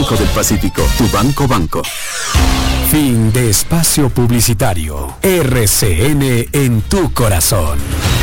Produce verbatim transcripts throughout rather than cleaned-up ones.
Banco del Pacífico, tu banco banco. Fin de espacio publicitario. R C N en tu corazón.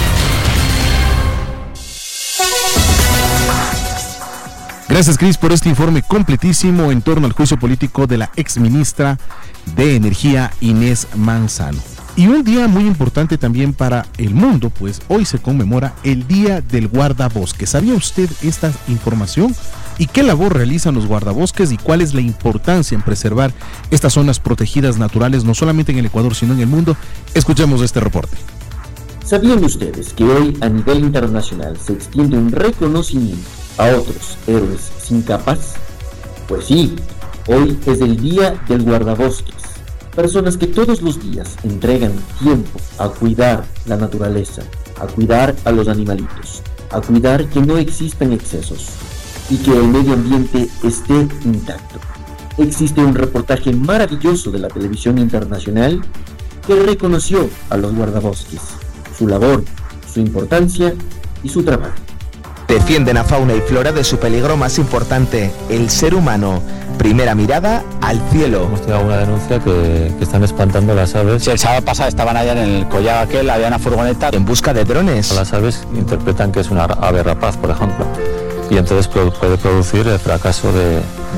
Gracias, Cris, por este informe completísimo en torno al juicio político de la exministra de Energía, Inés Manzano. Y un día muy importante también para el mundo, pues hoy se conmemora el Día del Guardabosques. ¿Sabía usted esta información? ¿Y qué labor realizan los guardabosques y cuál es la importancia en preservar estas zonas protegidas naturales, no solamente en el Ecuador, sino en el mundo? Escuchemos este reporte. ¿Sabían ustedes que hoy a nivel internacional se extiende un reconocimiento a otros héroes sin capas? Pues sí, hoy es el Día del Guardabosques. Personas que todos los días entregan tiempo a cuidar la naturaleza, a cuidar a los animalitos, a cuidar que no existan excesos y que el medio ambiente esté intacto. Existe un reportaje maravilloso de la televisión internacional que reconoció a los guardabosques, su labor, su importancia y su trabajo. Defienden a fauna y flora de su peligro más importante, el ser humano. Primera mirada al cielo. Hemos tenido alguna denuncia que, que están espantando las aves. Sí, el sábado pasado estaban allá en el collado aquel, había una furgoneta en busca de drones. Las aves interpretan que es una ave rapaz, por ejemplo, y entonces puede producir el fracaso de,